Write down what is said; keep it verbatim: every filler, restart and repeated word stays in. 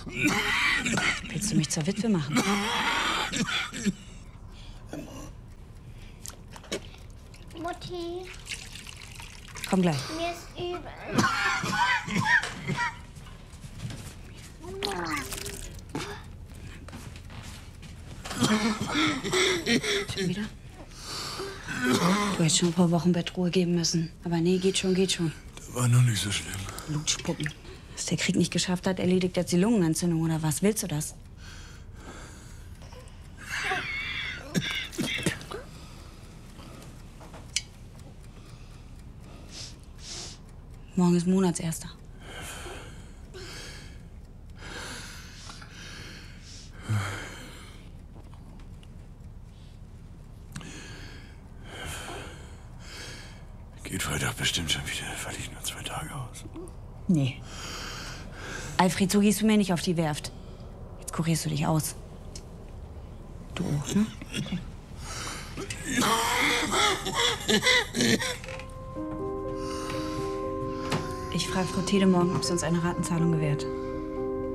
Willst du mich zur Witwe machen? Mutti. Komm gleich. Mir ist übel. Schon wieder? Du hättest schon ein paar Wochen Bettruhe geben müssen. Aber nee, geht schon, geht schon. Das war noch nicht so schlimm. Lutschpuppen. Was der Krieg nicht geschafft hat, erledigt jetzt die Lungenentzündung, oder was? Willst du das? Morgen ist Monatserster. Geht Freitag bestimmt schon wieder. Falle ich nur zwei Tage aus. Nee. Alfred, so gehst du mir nicht auf die Werft. Jetzt kurierst du dich aus. Du auch, ne? Okay. Ich frage Frau Tede morgen, ob sie uns eine Ratenzahlung gewährt.